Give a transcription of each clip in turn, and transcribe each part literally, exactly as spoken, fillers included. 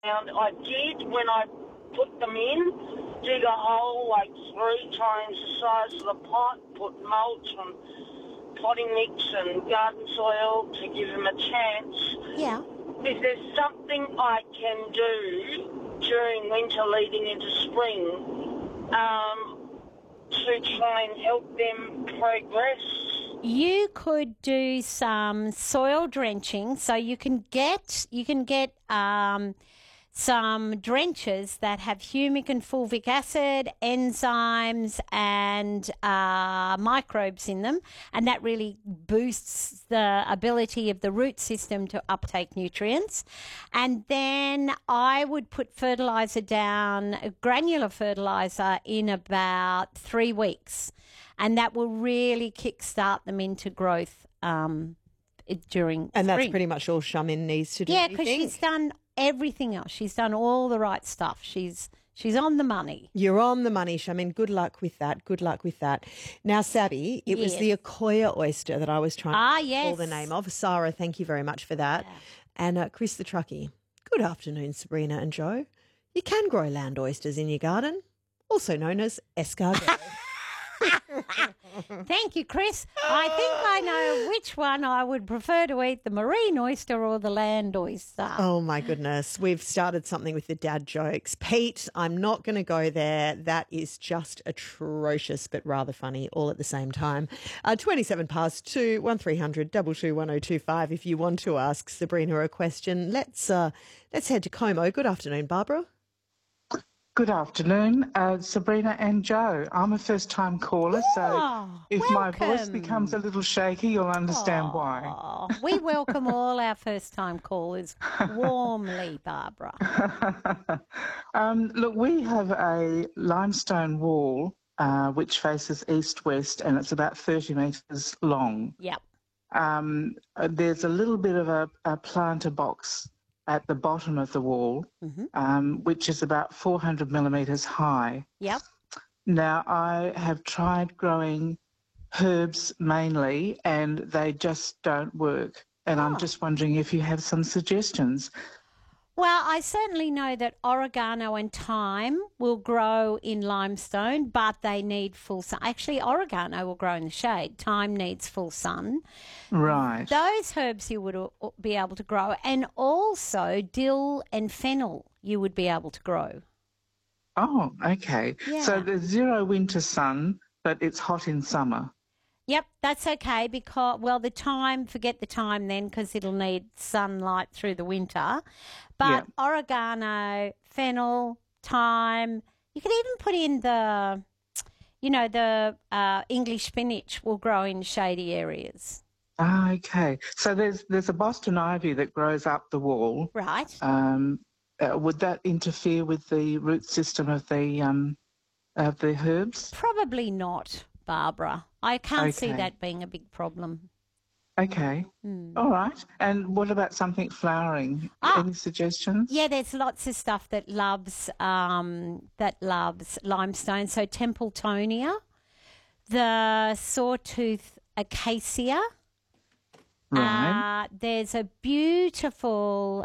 I did when I put them in, dig a hole like three times the size of the pot, put mulch and potting mix and garden soil to give them a chance. Yeah. Is there something I can do during winter leading into spring um, to try and help them progress? You could do some soil drenching, so you can get you can get um, some drenches that have humic and fulvic acid, enzymes, and uh, microbes in them, and that really boosts the ability of the root system to uptake nutrients. And then I would put fertilizer down, granular fertilizer, in about three weeks, and that will really kickstart them into growth um, during And that's spring. pretty much all Shamin needs to do. Yeah, do you because think? she's done everything else. She's done all the right stuff. She's she's on the money. You're on the money, Shamin. Good luck with that. Good luck with that. Now, Sabby, it was Yes. the Akoya oyster that I was trying Ah, to yes. call the name of. Sarah, thank you very much for that. Yeah. And uh, Chris the Truckie. Good afternoon, Sabrina and Joe. You can grow land oysters in your garden, also known as escargot. Thank you, Chris. I think I know which one I would prefer to eat, the marine oyster or the land oyster. Oh, my goodness. We've started something with the dad jokes. Pete, I'm not going to go there. That is just atrocious, but rather funny all at the same time. Uh, twenty-seven past two, one three hundred two two one oh two five. If you want to ask Sabrina a question, let's, uh, let's head to Como. Good afternoon, Barbara. Good afternoon, uh, Sabrina and Joe. I'm a first-time caller, so Oh, if my voice welcome. becomes a little shaky, you'll understand why. Aw, we welcome all our first-time callers warmly, Barbara. um, look, we have a limestone wall uh, which faces east-west, and it's about thirty metres long. Yep. Um, uh, there's a little bit of a, a planter box at the bottom of the wall, Mm-hmm. um, which is about four hundred millimetres high. Yep. Now, I have tried growing herbs mainly, and they just don't work. And Oh. I'm just wondering if you have some suggestions. Well, I certainly know that oregano and thyme will grow in limestone, but they need full sun. Actually, oregano will grow in the shade. Thyme needs full sun. Right. Those herbs you would uh, be able to grow, and also dill and fennel you would be able to grow. Oh, okay. So Yeah. there's zero winter sun, but it's hot in summer. Yep, that's okay because, well, the time, forget the time then because it'll need sunlight through the winter. But Yeah. oregano, fennel, thyme, you could even put in the, you know, the uh, English spinach will grow in shady areas. Ah, okay. So there's there's a Boston ivy that grows up the wall. Right. Um, uh, would that interfere with the root system of the um, of the herbs? Probably not, Barbara. I can't see Okay. that being a big problem. Okay. Hmm. All right. And what about something flowering? Ah. Any suggestions? Yeah, there's lots of stuff that loves um, that loves limestone. So Templetonia, the sawtooth acacia. Right. Uh, there's a beautiful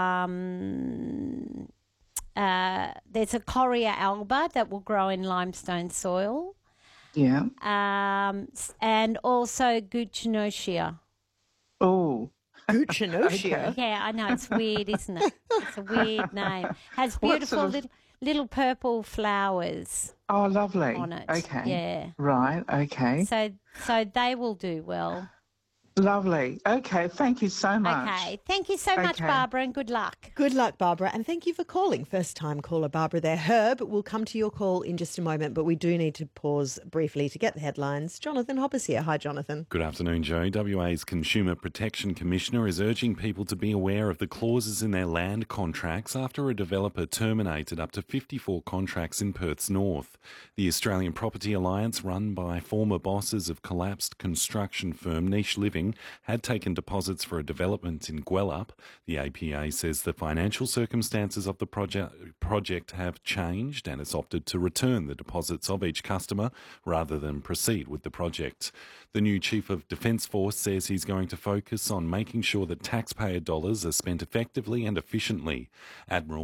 um, uh, there's a Coria alba that will grow in limestone soil. Yeah. Um, s- and also Guchinotia. Oh. Guchinotia. Yeah, I know, it's weird, isn't it? It's a weird name. Has What beautiful sort of- little little purple flowers Oh, lovely. on it. Okay. Yeah. Right. Okay. So so they will do well. Lovely. Okay. Thank you so much. Okay. Thank you so much, Okay. Barbara, and good luck. Good luck, Barbara, and thank you for calling. First time caller Barbara there. Herb, we'll come to your call in just a moment, but we do need to pause briefly to get the headlines. Jonathan Hoppus here. Hi, Jonathan. Good afternoon, Joe. W A's Consumer Protection Commissioner is urging people to be aware of the clauses in their land contracts after a developer terminated up to fifty-four contracts in Perth's north. The Australian Property Alliance, run by former bosses of collapsed construction firm Niche Living, had taken deposits for a development in Gwelup. The A P A says the financial circumstances of the project project have changed and has opted to return the deposits of each customer rather than proceed with the project. The new Chief of Defence Force says he's going to focus on making sure that taxpayer dollars are spent effectively and efficiently. Admiral